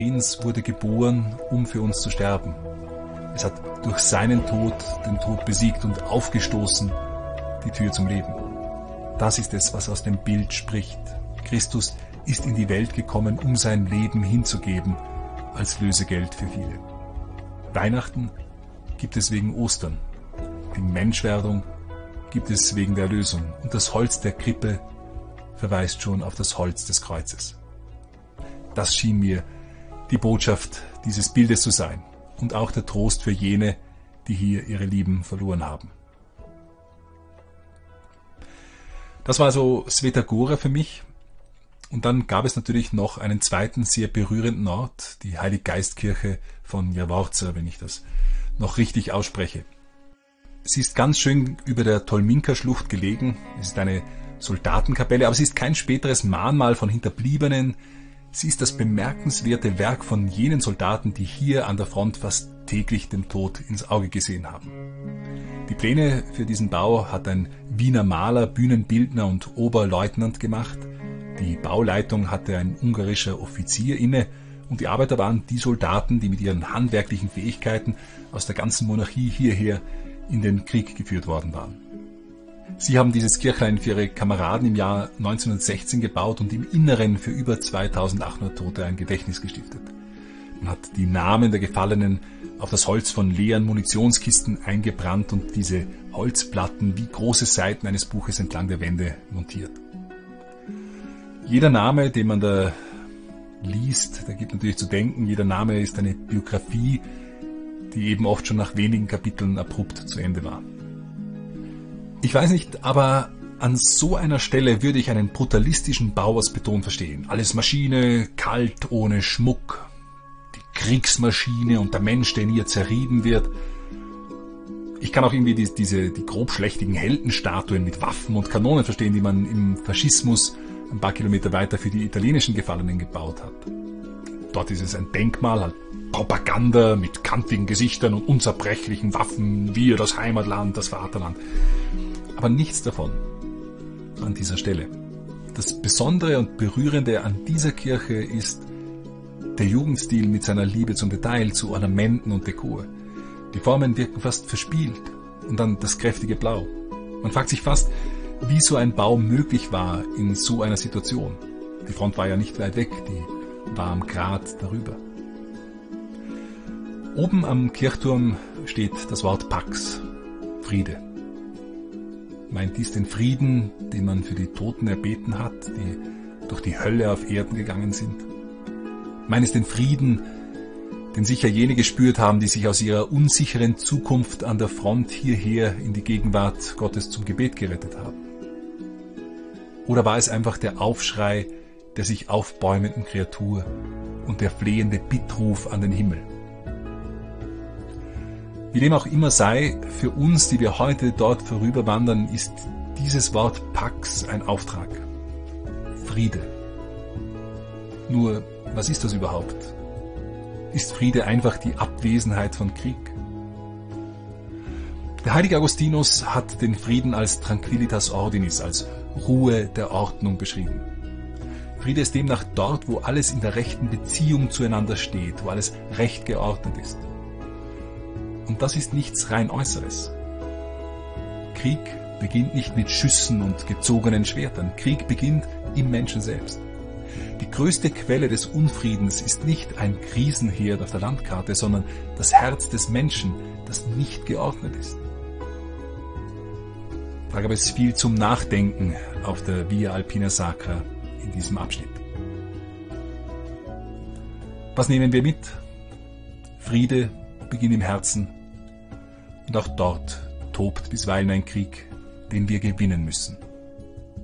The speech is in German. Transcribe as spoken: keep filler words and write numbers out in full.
wurde geboren, um für uns zu sterben. Es hat durch seinen Tod den Tod besiegt und aufgestoßen die Tür zum Leben. Das ist es, was aus dem Bild spricht. Christus ist in die Welt gekommen, um sein Leben hinzugeben als Lösegeld für viele. Weihnachten gibt es wegen Ostern. Die Menschwerdung gibt es wegen der Erlösung. Und das Holz der Krippe verweist schon auf das Holz des Kreuzes. Das schien mir die Botschaft dieses Bildes zu sein und auch der Trost für jene, die hier ihre Lieben verloren haben. Das war also Sveta Gora für mich. Und dann gab es natürlich noch einen zweiten sehr berührenden Ort, die Heiliggeistkirche von Jaworza, wenn ich das noch richtig ausspreche. Sie ist ganz schön über der Tolminka-Schlucht gelegen. Es ist eine Soldatenkapelle, aber sie ist kein späteres Mahnmal von Hinterbliebenen. Sie ist das bemerkenswerte Werk von jenen Soldaten, die hier an der Front fast täglich dem Tod ins Auge gesehen haben. Die Pläne für diesen Bau hat ein Wiener Maler, Bühnenbildner und Oberleutnant gemacht. Die Bauleitung hatte ein ungarischer Offizier inne und die Arbeiter waren die Soldaten, die mit ihren handwerklichen Fähigkeiten aus der ganzen Monarchie hierher in den Krieg geführt worden waren. Sie haben dieses Kirchlein für ihre Kameraden im Jahr neunzehnhundertsechzehn gebaut und im Inneren für über zweitausendachthundert Tote ein Gedächtnis gestiftet. Man hat die Namen der Gefallenen auf das Holz von leeren Munitionskisten eingebrannt und diese Holzplatten wie große Seiten eines Buches entlang der Wände montiert. Jeder Name, den man da liest, der gibt natürlich zu denken, jeder Name ist eine Biografie, die eben oft schon nach wenigen Kapiteln abrupt zu Ende war. Ich weiß nicht, aber an so einer Stelle würde ich einen brutalistischen Bau aus Beton verstehen. Alles Maschine, kalt, ohne Schmuck. Die Kriegsmaschine und der Mensch, der in ihr zerrieben wird. Ich kann auch irgendwie die, diese, die grobschlächtigen Heldenstatuen mit Waffen und Kanonen verstehen, die man im Faschismus ein paar Kilometer weiter für die italienischen Gefallenen gebaut hat. Dort ist es ein Denkmal, halt Propaganda mit kantigen Gesichtern und unzerbrechlichen Waffen, wir, das Heimatland, das Vaterland. Aber nichts davon an dieser Stelle. Das Besondere und Berührende an dieser Kirche ist der Jugendstil mit seiner Liebe zum Detail, zu Ornamenten und Dekor. Die Formen wirken fast verspielt und dann das kräftige Blau. Man fragt sich fast, wie so ein Bau möglich war in so einer Situation. Die Front war ja nicht weit weg, die war am Grat darüber. Oben am Kirchturm steht das Wort Pax, Friede. Meint dies den Frieden, den man für die Toten erbeten hat, die durch die Hölle auf Erden gegangen sind? Meint es den Frieden, den sicher jene gespürt haben, die sich aus ihrer unsicheren Zukunft an der Front hierher in die Gegenwart Gottes zum Gebet gerettet haben? Oder war es einfach der Aufschrei der sich aufbäumenden Kreatur und der flehende Bittruf an den Himmel? Wie dem auch immer sei, für uns, die wir heute dort vorüberwandern, ist dieses Wort Pax ein Auftrag. Friede. Nur, was ist das überhaupt? Ist Friede einfach die Abwesenheit von Krieg? Der heilige Augustinus hat den Frieden als Tranquillitas Ordinis, als Ruhe der Ordnung beschrieben. Friede ist demnach dort, wo alles in der rechten Beziehung zueinander steht, wo alles recht geordnet ist. Und das ist nichts rein Äußeres. Krieg beginnt nicht mit Schüssen und gezogenen Schwertern. Krieg beginnt im Menschen selbst. Die größte Quelle des Unfriedens ist nicht ein Krisenherd auf der Landkarte, sondern das Herz des Menschen, das nicht geordnet ist. Da gab es viel zum Nachdenken auf der Via Alpina Sacra in diesem Abschnitt. Was nehmen wir mit? Friede beginnt im Herzen und auch dort tobt bisweilen ein Krieg, den wir gewinnen müssen.